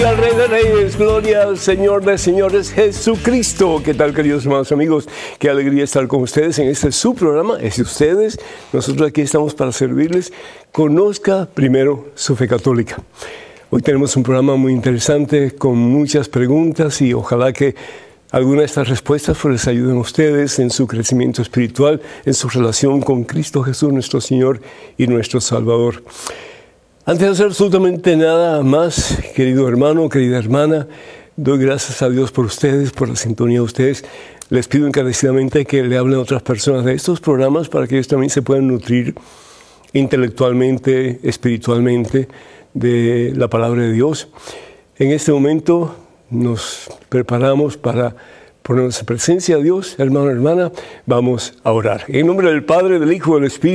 Al Rey de Reyes, gloria al Señor de Señores, Jesucristo. ¿Qué tal, queridos hermanos amigos? Qué alegría estar con ustedes en este su programa, es de ustedes. Nosotros aquí estamos para servirles. Conozca primero su fe católica. Hoy tenemos un programa muy interesante con muchas preguntas y ojalá que algunas de estas respuestas les ayuden a ustedes en su crecimiento espiritual, en su relación con Cristo Jesús, nuestro Señor y nuestro Salvador. Antes de hacer absolutamente nada más, querido hermano, querida hermana, doy gracias a Dios por ustedes, por la sintonía de ustedes. Les pido encarecidamente que le hablen a otras personas de estos programas para que ellos también se puedan nutrir intelectualmente, espiritualmente de la palabra de Dios. En este momento nos preparamos para ponernos en presencia de Dios. Hermano, hermana, vamos a orar. En nombre del Padre, del Hijo y del Espíritu.